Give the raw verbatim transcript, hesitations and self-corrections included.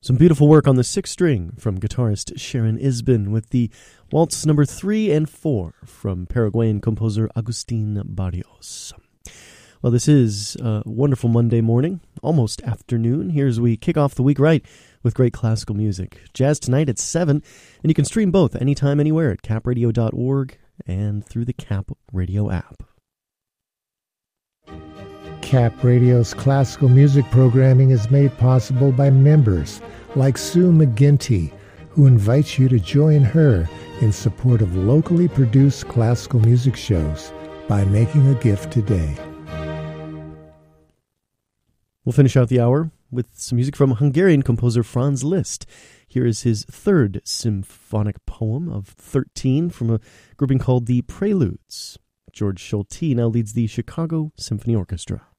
Some beautiful work on the sixth string from guitarist Sharon Isbin with the waltz number three and four from Paraguayan composer Agustin Barrios. Well, this is a wonderful Monday morning, almost afternoon. Here's we kick off the week right with great classical music. Jazz tonight at seven, and you can stream both anytime, anywhere at cap radio dot org and through the Cap Radio app. Cap Radio's classical music programming is made possible by members like Sue McGinty, who invites you to join her in support of locally produced classical music shows by making a gift today. We'll finish out the hour with some music from Hungarian composer Franz Liszt. Here is his third symphonic poem of thirteen from a grouping called the Preludes. George Schulte now leads the Chicago Symphony Orchestra.